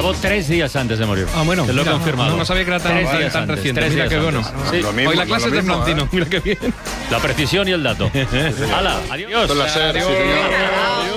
grabó 3 días antes de morir. Ah, bueno. Te lo he mira, confirmado. No sabía que era tan 3 días tan antes, reciente. 3 Mira días qué bueno. antes. Sí. Hoy la clase es de Florentino. Mira qué bien. La precisión y el dato. ¡Hala! ¡Adiós! Con la SER, sí, señor. Adiós.